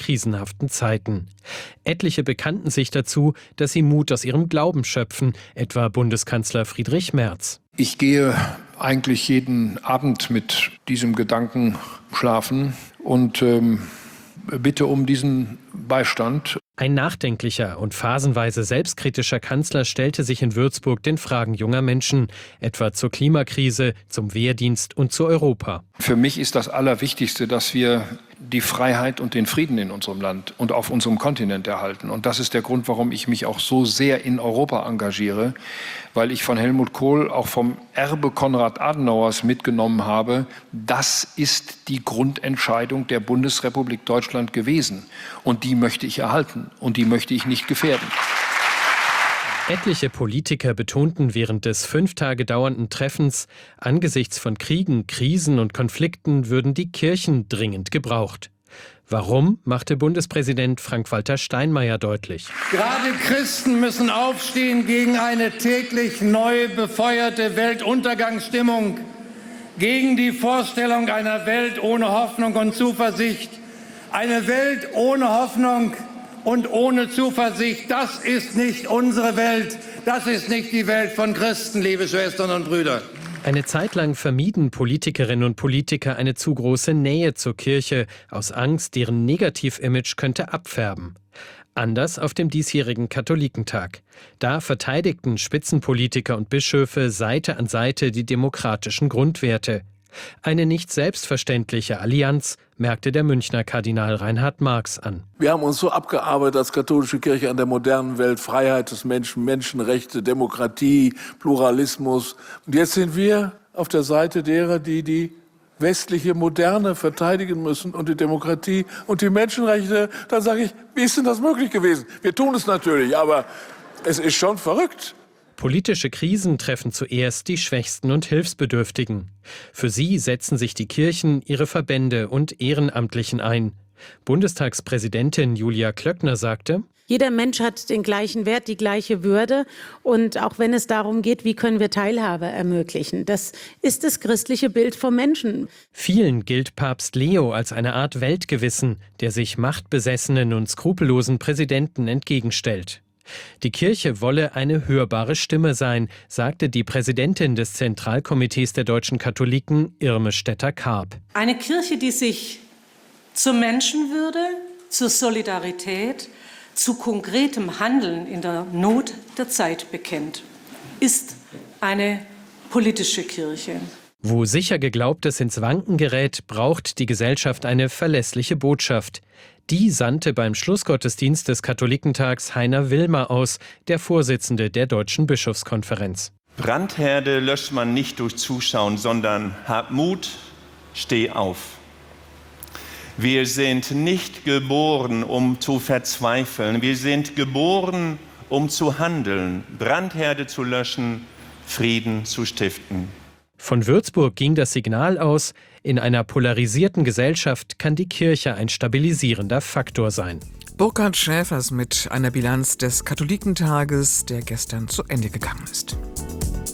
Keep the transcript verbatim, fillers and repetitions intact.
krisenhaften Zeiten. Etliche bekannten sich dazu, dass sie Mut aus ihrem Glauben schöpfen, etwa Bundeskanzler Friedrich Merz. Ich gehe eigentlich jeden Abend mit diesem Gedanken schlafen und ähm, bitte um diesen Beistand. Ein nachdenklicher und phasenweise selbstkritischer Kanzler stellte sich in Würzburg den Fragen junger Menschen, etwa zur Klimakrise, zum Wehrdienst und zu Europa. Für mich ist das Allerwichtigste, dass wir die Freiheit und den Frieden in unserem Land und auf unserem Kontinent erhalten. Und das ist der Grund, warum ich mich auch so sehr in Europa engagiere, weil ich von Helmut Kohl, auch vom Erbe Konrad Adenauers mitgenommen habe, das ist die Grundentscheidung der Bundesrepublik Deutschland gewesen. Und die möchte ich erhalten und die möchte ich nicht gefährden. Etliche Politiker betonten während des fünf Tage dauernden Treffens, angesichts von Kriegen, Krisen und Konflikten würden die Kirchen dringend gebraucht. Warum, machte Bundespräsident Frank-Walter Steinmeier deutlich. Gerade Christen müssen aufstehen gegen eine täglich neu befeuerte Weltuntergangsstimmung, gegen die Vorstellung einer Welt ohne Hoffnung und Zuversicht. Eine Welt ohne Hoffnung und ohne Zuversicht, das ist nicht unsere Welt, das ist nicht die Welt von Christen, liebe Schwestern und Brüder. Eine Zeit lang vermieden Politikerinnen und Politiker eine zu große Nähe zur Kirche, aus Angst, deren Negativimage könnte abfärben. Anders auf dem diesjährigen Katholikentag. Da verteidigten Spitzenpolitiker und Bischöfe Seite an Seite die demokratischen Grundwerte. Eine nicht selbstverständliche Allianz, merkte der Münchner Kardinal Reinhard Marx an. Wir haben uns so abgearbeitet als katholische Kirche an der modernen Welt, Freiheit des Menschen, Menschenrechte, Demokratie, Pluralismus. Und jetzt sind wir auf der Seite derer, die die westliche Moderne verteidigen müssen und die Demokratie und die Menschenrechte. Da sage ich, wie ist denn das möglich gewesen? Wir tun es natürlich, aber es ist schon verrückt. Politische Krisen treffen zuerst die Schwächsten und Hilfsbedürftigen. Für sie setzen sich die Kirchen, ihre Verbände und Ehrenamtlichen ein. Bundestagspräsidentin Julia Klöckner sagte: Jeder Mensch hat den gleichen Wert, die gleiche Würde. Und auch wenn es darum geht, wie können wir Teilhabe ermöglichen, das ist das christliche Bild vom Menschen. Vielen gilt Papst Leo als eine Art Weltgewissen, der sich machtbesessenen und skrupellosen Präsidenten entgegenstellt. Die Kirche wolle eine hörbare Stimme sein, sagte die Präsidentin des Zentralkomitees der deutschen Katholiken, Irme Stetter-Karp. Eine Kirche, die sich zur Menschenwürde, zur Solidarität, zu konkretem Handeln in der Not der Zeit bekennt, ist eine politische Kirche. Wo sicher Geglaubtes ins Wanken gerät, braucht die Gesellschaft eine verlässliche Botschaft. Die sandte beim Schlussgottesdienst des Katholikentags Heiner Wilmer aus, der Vorsitzende der Deutschen Bischofskonferenz. Brandherde löscht man nicht durch Zuschauen, sondern hab Mut, steh auf. Wir sind nicht geboren, um zu verzweifeln. Wir sind geboren, um zu handeln, Brandherde zu löschen, Frieden zu stiften. Von Würzburg ging das Signal aus, in einer polarisierten Gesellschaft kann die Kirche ein stabilisierender Faktor sein. Burkhard Schäfers mit einer Bilanz des Katholikentages, der gestern zu Ende gegangen ist.